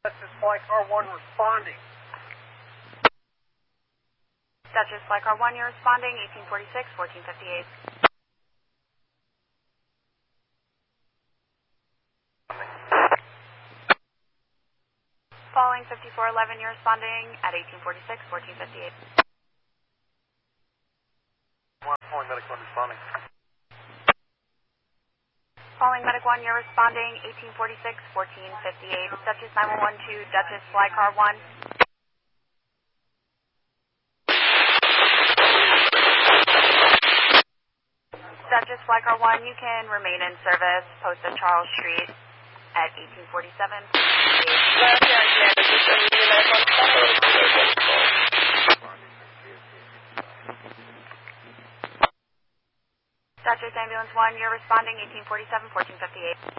Duchess Flight Car 1 responding. Duchess Flight Car 1, you're responding, 1846, 1458. Following 5411, you're responding at 1846, 1458. Following Medic 1 responding. Following Medic 1, you're responding, 1846, 1458. Duchess 9112, Duchess Flight Car 1. Duchess Flight Car 1, you can remain in service, post at Charles Street at 1847. Duchess Ambulance 1, you're responding, 1847, 1458.